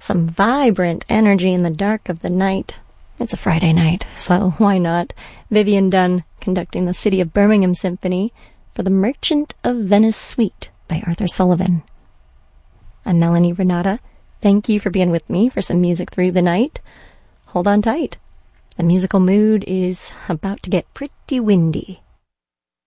Some vibrant energy in the dark of the night. It's a Friday night, so why not? Vivian Dunn conducting the City of Birmingham Symphony for the Merchant of Venice Suite by Arthur Sullivan. I'm Melanie Renata. Thank you for being with me for some music through the night. Hold on tight. The musical mood is about to get pretty windy.